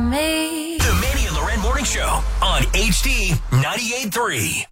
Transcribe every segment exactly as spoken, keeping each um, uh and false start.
me. The Manny and Loren Morning Show on H D ninety-eight point three.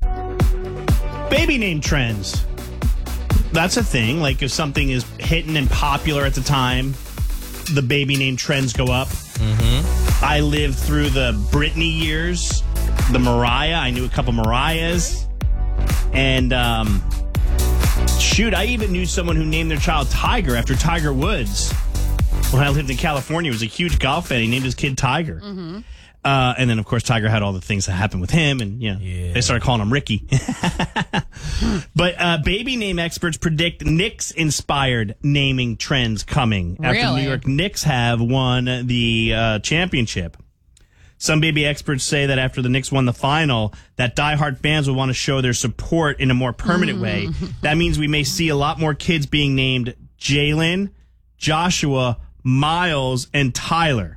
Baby name trends. That's a thing. Like if something is hitting and popular at the time, the baby name trends go up. Mm-hmm. I lived through the Britney years, the Mariah. I knew a couple Mariahs. And, um, shoot, I even knew someone who named their child Tiger after Tiger Woods. When I lived in California, he was a huge golf fan. He named his kid Tiger. Mm-hmm. Uh, and then, of course, Tiger had all the things that happened with him, and you know, yeah. They started calling him Ricky. But uh, baby name experts predict Knicks-inspired naming trends coming Really? after New York Knicks have won the uh, championship. Some baby experts say that after the Knicks won the final, that diehard fans will want to show their support in a more permanent way. That means we may see a lot more kids being named Jalen, Joshua, Miles, and Tyler.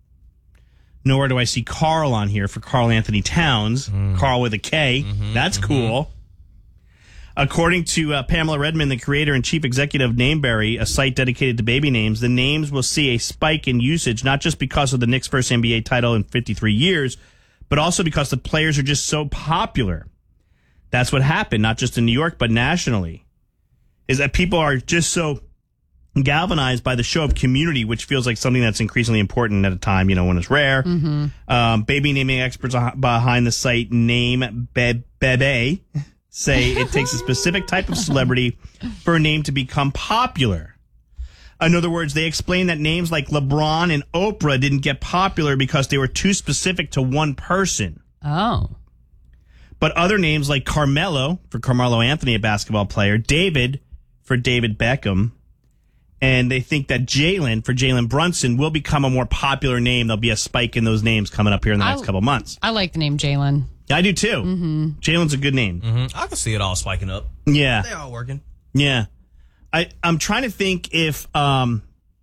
Nor do I see Carl on here for Carl Anthony Towns. Mm. Carl with a K. Mm-hmm, That's mm-hmm. cool. According to uh, Pamela Redmond, the creator and chief executive of Nameberry, a site dedicated to baby names, the names will see a spike in usage, not just because of the Knicks' first N B A title in fifty-three years, but also because the players are just so popular. That's what happened, not just in New York, but nationally, is that people are just so galvanized by the show of community, which feels like something that's increasingly important at a time, you know, when it's rare. Mm-hmm. Um, baby naming experts behind the site Name Be- Bebe say it takes a specific type of celebrity for a name to become popular. In other words, they explain that names like LeBron and Oprah didn't get popular because they were too specific to one person. Oh. But other names like Carmelo, for Carmelo Anthony, a basketball player, David, for David Beckham, and they think that Jalen, for Jalen Brunson, will become a more popular name. There'll be a spike in those names coming up here in the next I, couple months. I like the name Jalen. I do too. Mm-hmm. Jalen's a good name. Mm-hmm. I can see it all spiking up. Yeah. They all working. Yeah. I, I'm trying to think if, um,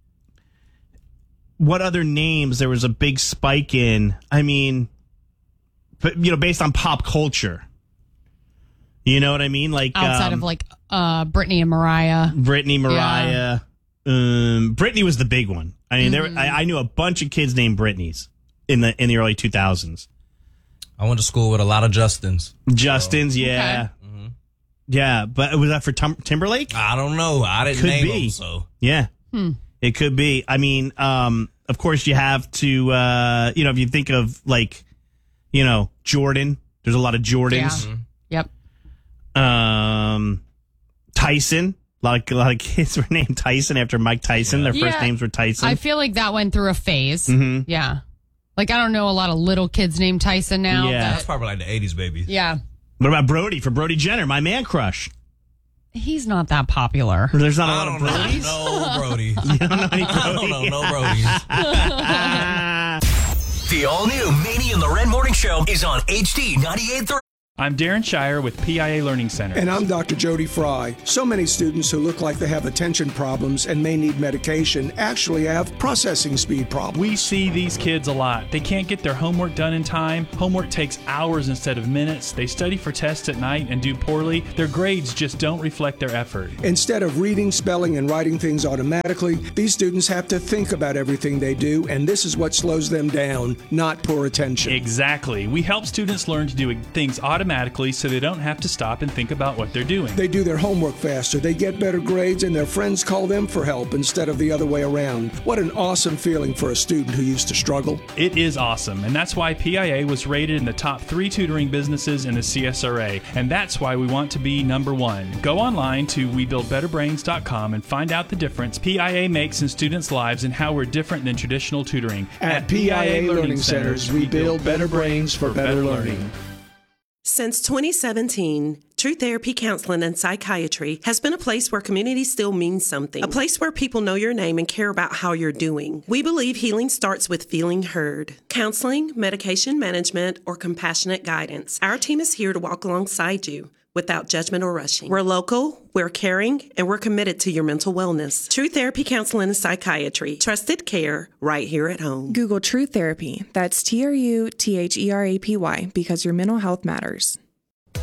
what other names there was a big spike in. I mean, but, you know, based on pop culture. You know what I mean? Like outside um, of like uh, Britney and Mariah. Britney, Mariah. Yeah. Um, Britney was the big one. I mean, mm-hmm. there. I, I knew a bunch of kids named Britneys in the in the early two thousands. I went to school with a lot of Justins. Justins, so. yeah, okay. mm-hmm. yeah. But was that for Tim- Timberlake? I don't know. I didn't could name be. them, so yeah, hmm. it could be. I mean, um, of course, you have to. Uh, you know, if you think of like, you know, Jordan. There's a lot of Jordans. Yeah. Mm-hmm. Yep. Um, Tyson. A lot, of, a lot of kids were named Tyson after Mike Tyson. Their yeah, first names were Tyson. I feel like that went through a phase. Mm-hmm. Yeah. Like, I don't know a lot of little kids named Tyson now. Yeah. That's probably like the eighties babies. Yeah. What about Brody for Brody Jenner, my man crush? He's not that popular. There's not a I lot of don't Brodies? know no Brody. You don't know any Brody? I don't know no Brodies. The all-new Manny and Loren Morning Show is on H D ninety-eight point three. I'm Darren Shire with P I A Learning Center. And I'm Doctor Jody Fry. So many students who look like they have attention problems and may need medication actually have processing speed problems. We see these kids a lot. They can't get their homework done in time. Homework takes hours instead of minutes. They study for tests at night and do poorly. Their grades just don't reflect their effort. Instead of reading, spelling, and writing things automatically, these students have to think about everything they do, and this is what slows them down, not poor attention. Exactly. We help students learn to do things automatically so they don't have to stop and think about what they're doing. They do their homework faster, they get better grades, and their friends call them for help instead of the other way around. What an awesome feeling for a student who used to struggle. It is awesome, and that's why P I A was rated in the top three tutoring businesses in the C S R A, and that's why we want to be number one. Go online to we build better brains dot com and find out the difference P I A makes in students' lives and how we're different than traditional tutoring. At, At P I A Learning Centers, we build better brains for better learning. Since twenty seventeen, True Therapy Counseling and Psychiatry has been a place where community still means something. A place where people know your name and care about how you're doing. We believe healing starts with feeling heard. Counseling, medication management, or compassionate guidance. Our team is here to walk alongside you without judgment or rushing. We're local, we're caring, and we're committed to your mental wellness. True Therapy Counseling and Psychiatry. Trusted care right here at home. Google True Therapy. That's T R U T H E R A P Y because your mental health matters.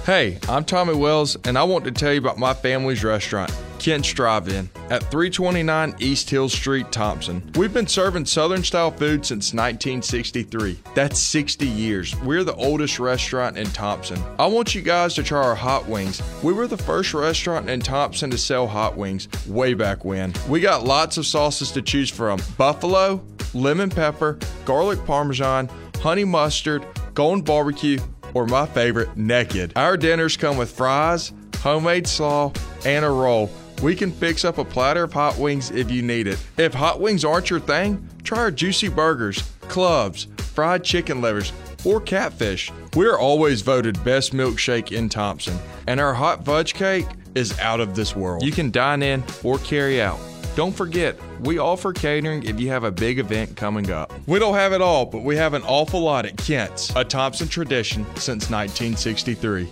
Hey, I'm Tommy Wells, and I want to tell you about my family's restaurant, Kent's Drive-In, at three twenty-nine East Hill Street, Thompson. We've been serving Southern-style food since nineteen sixty-three. That's sixty years. We're the oldest restaurant in Thompson. I want you guys to try our hot wings. We were the first restaurant in Thompson to sell hot wings way back when. We got lots of sauces to choose from: buffalo, lemon pepper, garlic parmesan, honey mustard, golden barbecue, or my favorite, naked. Our dinners come with fries, homemade slaw, and a roll. We can fix up a platter of hot wings if you need it. If hot wings aren't your thing, try our juicy burgers, clubs, fried chicken livers, or catfish. We're always voted best milkshake in Thompson, and our hot fudge cake is out of this world. You can dine in or carry out. Don't forget, we offer catering if you have a big event coming up. We don't have it all, but we have an awful lot at Kent's, a Thompson tradition since nineteen sixty-three.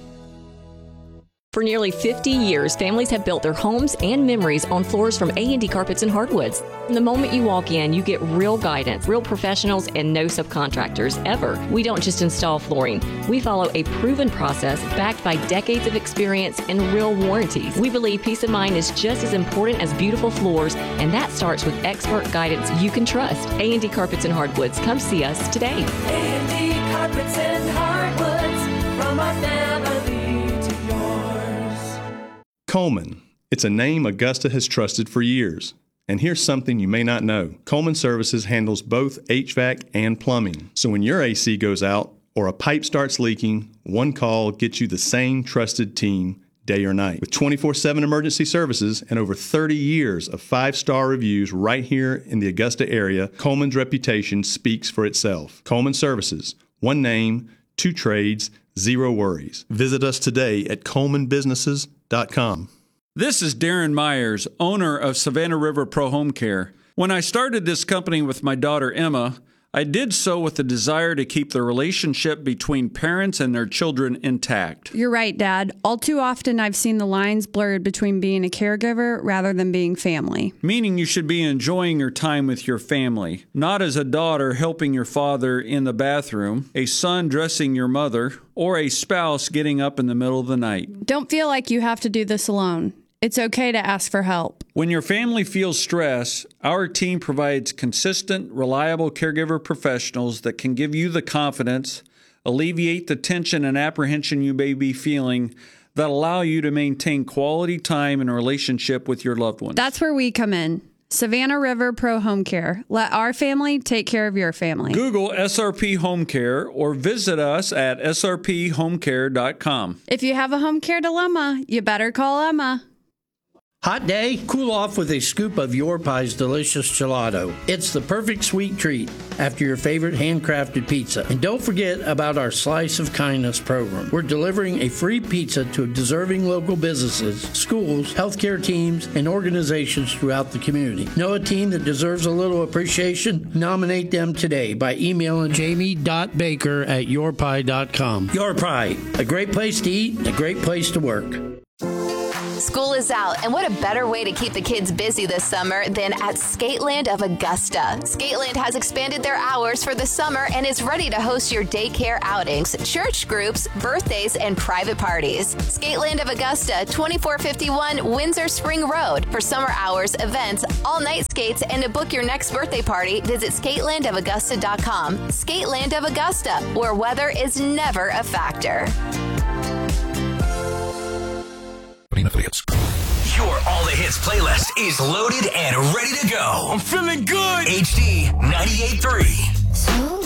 For nearly fifty years, families have built their homes and memories on floors from A and D Carpets and Hardwoods. From the moment you walk in, you get real guidance, real professionals, and no subcontractors, ever. We don't just install flooring. We follow a proven process backed by decades of experience and real warranties. We believe peace of mind is just as important as beautiful floors, and that starts with expert guidance you can trust. A and D Carpets and Hardwoods. Come see us today. A and D Carpets and Hardwoods, from our family to yours. Coleman. It's a name Augusta has trusted for years. And here's something you may not know. Coleman Services handles both H V A C and plumbing. So when your A C goes out or a pipe starts leaking, one call gets you the same trusted team day or night. With twenty-four seven emergency services and over thirty years of five-star reviews right here in the Augusta area, Coleman's reputation speaks for itself. Coleman Services. One name, two trades, zero worries. Visit us today at coleman businesses dot com. This is Darren Myers, owner of Savannah River Pro Home Care. When I started this company with my daughter Emma, I did so with the desire to keep the relationship between parents and their children intact. You're right, Dad. All too often I've seen the lines blurred between being a caregiver rather than being family. Meaning you should be enjoying your time with your family, not as a daughter helping your father in the bathroom, a son dressing your mother, or a spouse getting up in the middle of the night. Don't feel like you have to do this alone. It's okay to ask for help. When your family feels stress, our team provides consistent, reliable caregiver professionals that can give you the confidence, alleviate the tension and apprehension you may be feeling, that allow you to maintain quality time and relationship with your loved ones. That's where we come in. Savannah River Pro Home Care. Let our family take care of your family. Google S R P Home Care or visit us at S R P home care dot com. If you have a home care dilemma, you better call Emma. Hot day? Cool off with a scoop of Your Pie's delicious gelato. It's the perfect sweet treat after your favorite handcrafted pizza. And don't forget about our Slice of Kindness program. We're delivering a free pizza to deserving local businesses, schools, healthcare teams, and organizations throughout the community. Know a team that deserves a little appreciation? Nominate them today by emailing jamie dot baker at your pie dot com. Your Pie, a great place to eat and a great place to work. School is out, and what a better way to keep the kids busy this summer than at Skateland of Augusta. Skateland has expanded their hours for the summer and is ready to host your daycare outings, church groups, birthdays, and private parties. Skateland of Augusta, twenty-four fifty-one Windsor Spring Road. For summer hours, events, all-night skates, and to book your next birthday party, visit skateland of augusta dot com. Skateland of Augusta, where weather is never a factor. Affiliates. Your All the Hits playlist is loaded and ready to go. I'm feeling good. H D ninety-eight point three. So